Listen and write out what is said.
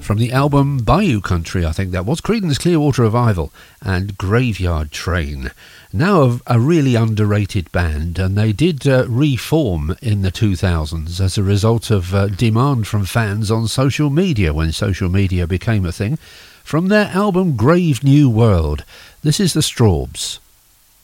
From the album Bayou Country, I think that was, Creedence Clearwater Revival and Graveyard Train. Now a really underrated band, and they did reform in the 2000s as a result of demand from fans on social media when social media became a thing. From their album Grave New World, this is the Strawbs.